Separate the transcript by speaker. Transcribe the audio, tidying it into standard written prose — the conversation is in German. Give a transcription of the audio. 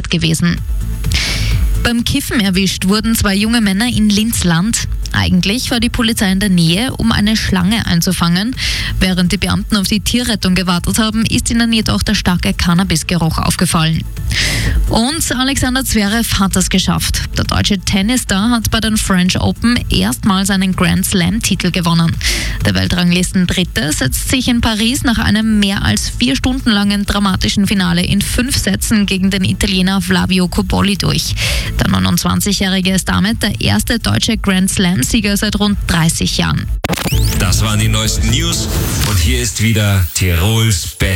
Speaker 1: infiziert gewesen. Beim Kiffen erwischt wurden 2 junge Männer in Linz-Land. Eigentlich war die Polizei in der Nähe, um eine Schlange einzufangen. Während die Beamten auf die Tierrettung gewartet haben, ist ihnen jedoch der starke Cannabisgeruch aufgefallen. Und Alexander Zverev hat es geschafft. Der deutsche Tennisstar hat bei den French Open erstmals einen Grand Slam-Titel gewonnen. Der Weltranglisten-Dritte setzt sich in Paris nach einem mehr als 4 Stunden langen dramatischen Finale in 5 Sätzen gegen den Italiener Flavio Cobolli durch. Der 29-Jährige ist damit der erste deutsche Grand Slam-Sieger seit rund 30 Jahren.
Speaker 2: Das waren die neuesten News und hier ist wieder Tirols Best.